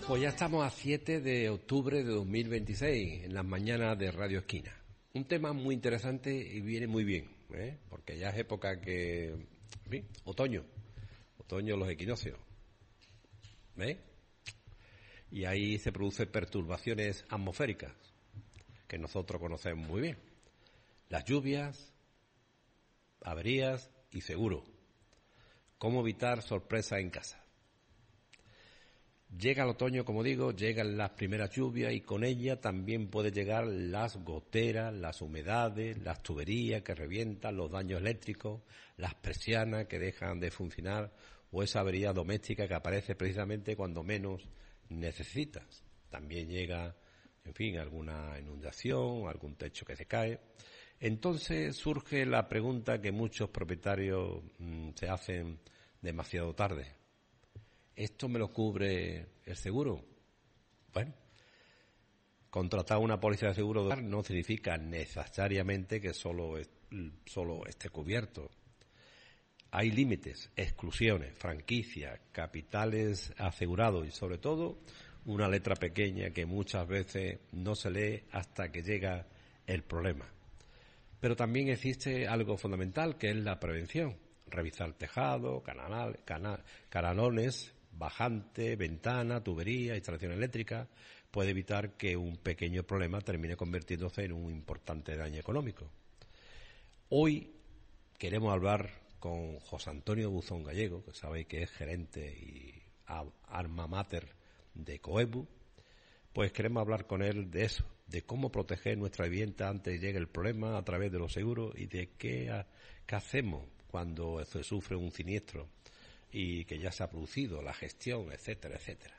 Pues ya estamos a 7 de octubre de 2026, en las mañanas de Radio Esquina. Un tema muy interesante y viene muy bien, porque ya es época que... en fin, otoño, los equinoccios. ¿Ves? Y ahí se producen perturbaciones atmosféricas, que nosotros conocemos muy bien. Las lluvias, averías y seguro. ¿Cómo evitar sorpresas en casa? Llega el otoño, como digo, llegan las primeras lluvias y con ella también puede llegar las goteras, las humedades, las tuberías que revientan, los daños eléctricos, las persianas que dejan de funcionar o esa avería doméstica que aparece precisamente cuando menos necesitas. También llega, en fin, alguna inundación, algún techo que se cae. Entonces surge la pregunta que muchos propietarios se hacen demasiado tarde. ¿Esto me lo cubre el seguro? Bueno, contratar una póliza de seguro de hogar no significa necesariamente que solo esté cubierto. Hay límites, exclusiones, franquicias, capitales asegurados y sobre todo una letra pequeña que muchas veces no se lee hasta que llega el problema. Pero también existe algo fundamental que es la prevención. Revisar tejado, canalones, bajante, ventana, tubería, instalación eléctrica, puede evitar que un pequeño problema termine convirtiéndose en un importante daño económico. Hoy queremos hablar con José Antonio Buzón Gallego, que sabéis que es gerente y alma mater de Coebu. Pues queremos hablar con él de eso, de cómo proteger nuestra vivienda antes de que llegue el problema a través de los seguros y de qué hacemos cuando se sufre un siniestro y que ya se ha producido, la gestión, etcétera, etcétera.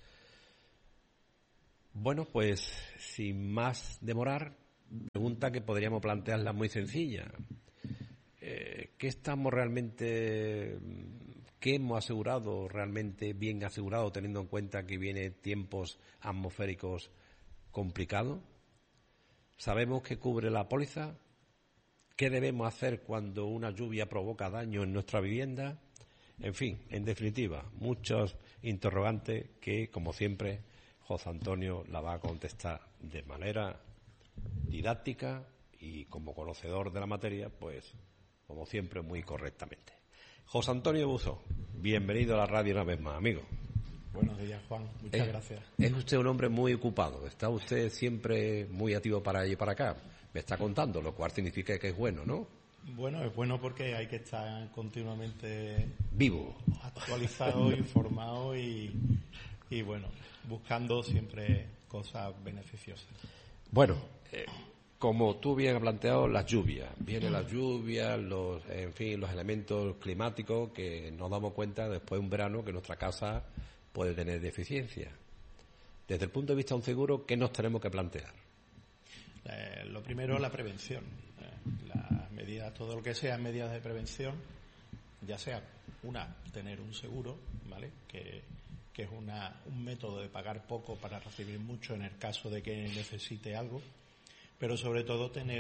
Bueno, pues sin más demorar, pregunta que podríamos plantearla muy sencilla. ¿Qué estamos realmente, qué hemos asegurado realmente bien asegurado, teniendo en cuenta que vienen tiempos atmosféricos complicados? ¿Sabemos qué cubre la póliza? ¿Qué debemos hacer cuando una lluvia provoca daño en nuestra vivienda? En fin, en definitiva, muchos interrogantes que, como siempre, José Antonio la va a contestar de manera didáctica y, como conocedor de la materia, pues, como siempre, muy correctamente. José Antonio Buzón, bienvenido a la radio una vez más, amigo. Buenos días, Juan. Muchas gracias. Es usted un hombre muy ocupado. Está usted siempre muy activo para allá y para acá. Me está contando, lo cual significa que es bueno, ¿no? Bueno, es bueno porque hay que estar continuamente vivo, actualizado, informado y bueno, buscando siempre cosas beneficiosas. Bueno, como tú bien has planteado, las lluvias. Vienen las lluvias, los elementos climáticos que nos damos cuenta después de un verano que nuestra casa puede tener deficiencia. Desde el punto de vista de un seguro, ¿qué nos tenemos que plantear? Lo primero, la prevención. Las medidas, todo lo que sean medidas de prevención, ya sea tener un seguro, ¿vale? Que es un método de pagar poco para recibir mucho en el caso de que necesite algo, pero sobre todo tener,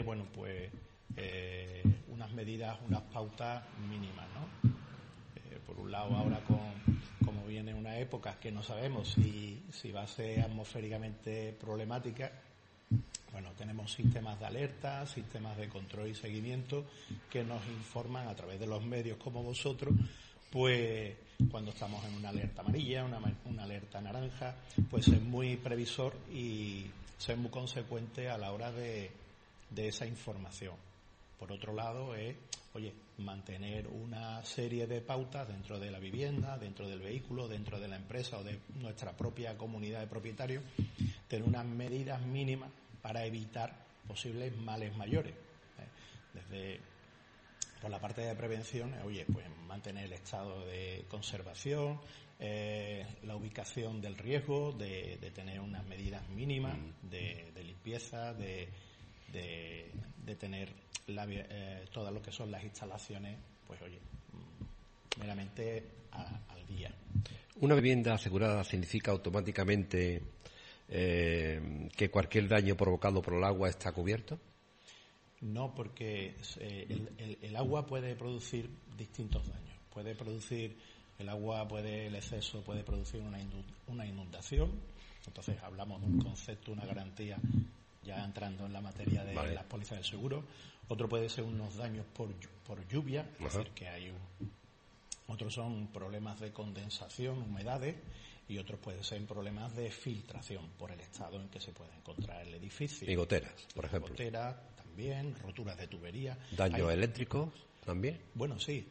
unas medidas, unas pautas mínimas, ¿no? Por un lado, ahora como viene una época que no sabemos si va a ser atmosféricamente problemática, bueno, tenemos sistemas de alerta, sistemas de control y seguimiento que nos informan a través de los medios como vosotros, pues cuando estamos en una alerta amarilla, una alerta naranja, pues ser muy previsor y ser muy consecuente a la hora de esa información. Por otro lado mantener una serie de pautas dentro de la vivienda, dentro del vehículo, dentro de la empresa o de nuestra propia comunidad de propietarios, tener unas medidas mínimas para evitar posibles males mayores. Desde por la parte de prevención, mantener el estado de conservación, la ubicación del riesgo, de tener unas medidas mínimas de limpieza, de tener todo lo que son las instalaciones, meramente al día. Una vivienda asegurada significa automáticamente que cualquier daño provocado por el agua está cubierto. No, porque el agua puede producir distintos daños. Puede producir El agua el exceso puede producir una inundación. Entonces hablamos de un concepto, una garantía, ya entrando en la materia de las pólizas de seguro. Otro puede ser unos daños por lluvia, es decir, que otros son problemas de condensación, humedades, y otros pueden ser problemas de filtración por el estado en que se puede encontrar el edificio. Y goteras, por ejemplo. Goteras también, roturas de tubería. ¿Daños eléctricos también? Bueno, sí.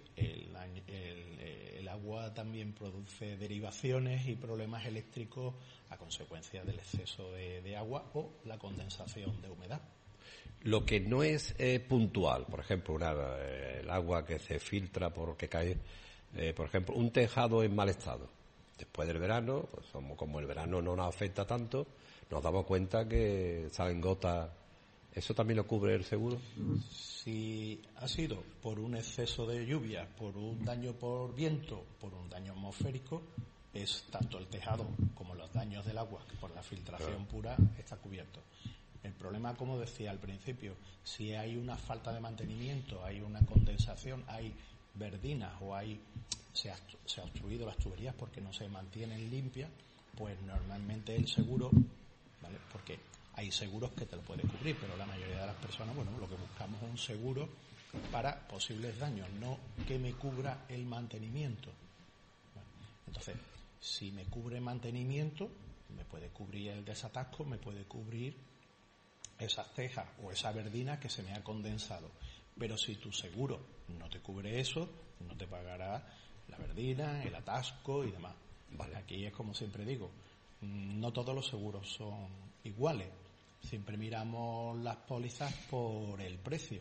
El agua también produce derivaciones y problemas eléctricos a consecuencia del exceso de agua o la condensación de humedad. Lo que no es puntual, por ejemplo, el agua que se filtra porque cae, por ejemplo, un tejado en mal estado. Después del verano, pues como el verano no nos afecta tanto, nos damos cuenta que salen gotas. ¿Eso también lo cubre el seguro? Si ha sido por un exceso de lluvia, por un daño por viento, por un daño atmosférico, es tanto el tejado como los daños del agua, que por la filtración pura está cubierto. El problema, como decía al principio, si hay una falta de mantenimiento, hay una condensación, hay verdinas o se ha obstruido las tuberías porque no se mantienen limpias, pues normalmente el seguro, ¿vale? Porque hay seguros que te lo pueden cubrir, pero la mayoría de las personas, bueno, lo que buscamos es un seguro para posibles daños, no que me cubra el mantenimiento. Bueno, entonces, si me cubre mantenimiento, me puede cubrir el desatasco, me puede cubrir esas tejas o esa verdina que se me ha condensado. Pero si tu seguro no te cubre eso, no te pagará la verdina, el atasco y demás. Vale. Aquí es como siempre digo, no todos los seguros son iguales. Siempre miramos las pólizas por el precio.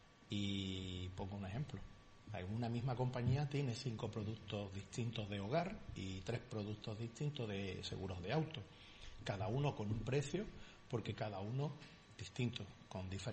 Y pongo un ejemplo. Una misma compañía tiene 5 productos distintos de hogar y 3 productos distintos de seguros de auto. Cada uno con un precio, porque cada uno distinto, con diferentes